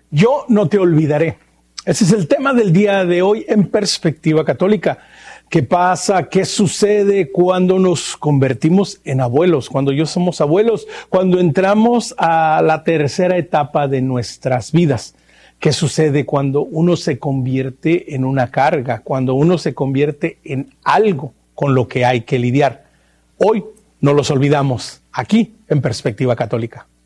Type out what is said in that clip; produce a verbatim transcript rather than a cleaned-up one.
Yo no te olvidaré. Ese es el tema del día de hoy en Perspectiva Católica. ¿Qué pasa? ¿Qué sucede cuando nos convertimos en abuelos? Cuando ya somos abuelos, cuando entramos a la tercera etapa de nuestras vidas. ¿Qué sucede cuando uno se convierte en una carga? Cuando uno se convierte en algo con lo que hay que lidiar. Hoy no los olvidamos, aquí en Perspectiva Católica.